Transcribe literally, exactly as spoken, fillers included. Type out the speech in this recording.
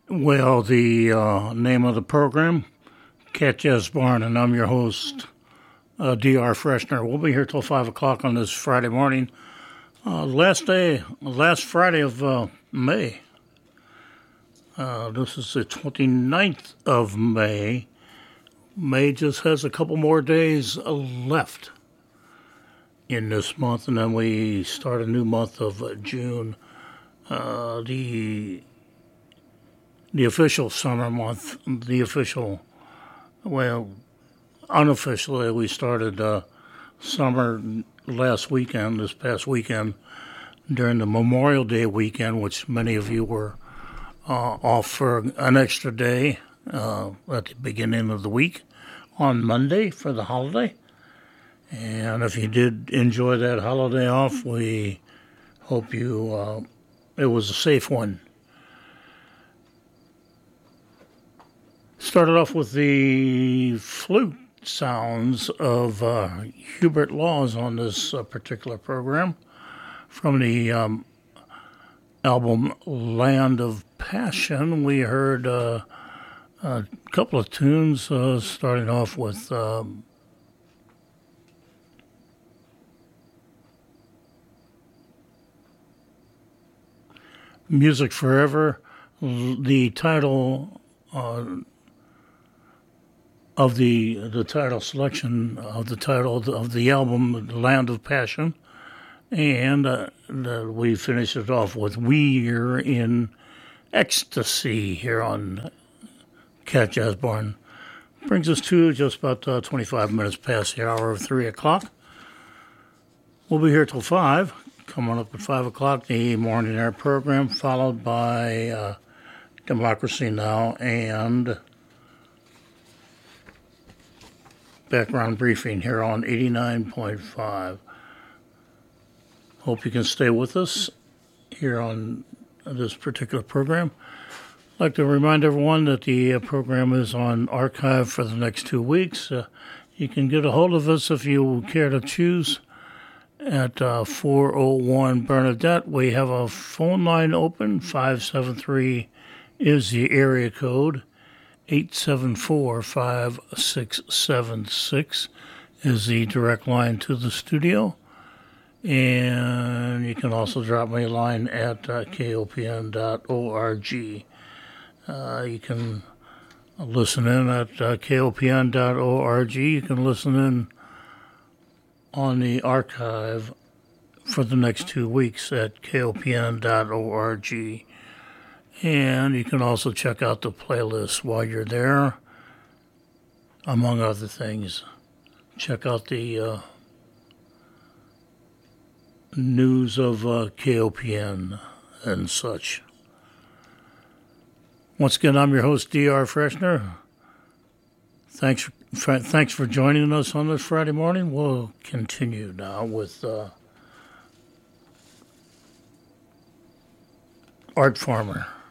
Well, the uh, name of the program, Cat Jazz Barn, and I'm your host, uh, D R. Freshner. We'll be here till five o'clock on this Friday morning. Uh, last day, last Friday of uh, May. Uh, this is the twenty-ninth of May. May just has a couple more days left in this month, and then we start a new month of uh, June. Uh, the the official summer month, the official, well, unofficially, we started uh, summer last weekend, this past weekend, during the Memorial Day weekend, which many of you were uh, off for an extra day uh, at the beginning of the week on Monday for the holiday. And if you did enjoy that holiday off, we hope you uh, it was a safe one. Started off with the flute sounds of uh, Hubert Laws on this uh, particular program from the um, album Land of Passion. We heard uh, a couple of tunes, uh, starting off with um, Music Forever, the title uh, of the the title selection of the title of the album, Land of Passion, and uh, the, we finished it off with We're in Ecstasy here on Cat Jazz Barn. Brings us to just about uh, twenty-five minutes past the hour of three o'clock. We'll be here till five. Coming up at five o'clock, the morning air program, followed by uh, Democracy Now! And background briefing here on eighty-nine point five. Hope you can stay with us here on this particular program. I'd like to remind everyone that the uh, program is on archive for the next two weeks. Uh, you can get a hold of us if you care to choose at uh, four oh one Bernadette. We have a phone line open. five seven three is the area code. eight seven four, five six seven six is the direct line to the studio. And you can also drop me a line at uh, K O P N dot org. Uh, you can listen in at uh, K O P N dot org. You can listen in on the archive for the next two weeks at K O P N dot org. And you can also check out the playlist while you're there, among other things. Check out the uh, news of uh, K O P N and such. Once again, I'm your host, D R. Freshner. Thanks for, thanks for joining us on this Friday morning. We'll continue now with uh, Art Farmer.